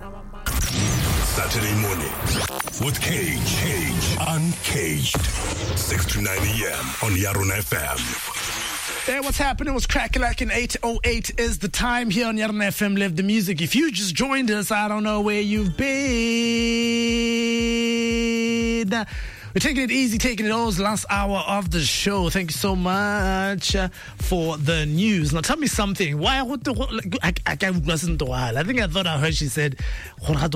Saturday morning with Cage Uncaged, 6 to 9 a.m. on Yarona FM. Hey, what's happening? What's cracking like in 8:08 is the time here on Yarona FM. Live the music. If you just joined us, I don't know where you've been. We're taking it easy, taking it all. It's the last hour of the show. Thank you so much for the news. Now, tell me something. Why? I wasn't wild. I think I thought I heard she said, "What?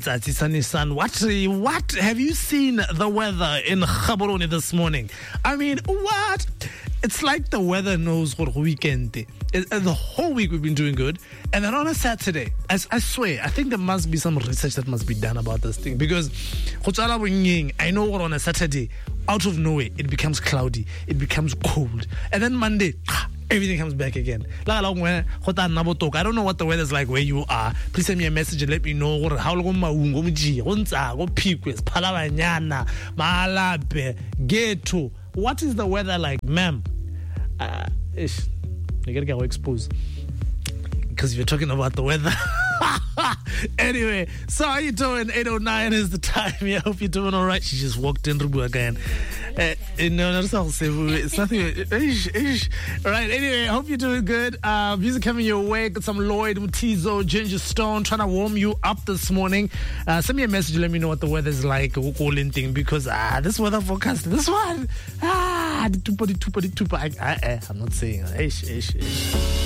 Have you seen the weather in Gaborone this morning? I mean, what? It's like the weather knows what weekend. The whole week we've been doing good, and then on a Saturday, I swear, I think there must be some research that must be done about this thing, because I know what on a Saturday, out of nowhere, it becomes cloudy, it becomes cold, and then Monday, everything comes back again. I don't know what the weather's like where you are. Please send me a message and let me know how long what is the weather like, ma'am? You gotta get exposed because you're talking about the weather. Anyway, so how you doing? 8:09 is the time. I hope you're doing all right. She just walked in again. No, it's nothing. All right, anyway, I hope you're doing good. Music coming your way. Got some Lloyd, Mutizo, Ginger Stone trying to warm you up this morning. Send me a message. Let me know what the weather's like. Thing, because this weather forecast, this one, I'm not saying.